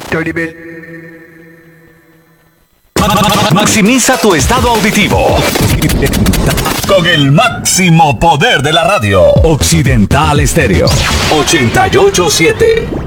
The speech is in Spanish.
Maximiza tu estado auditivo con el máximo poder de la radio. Occidental Estéreo 88.7.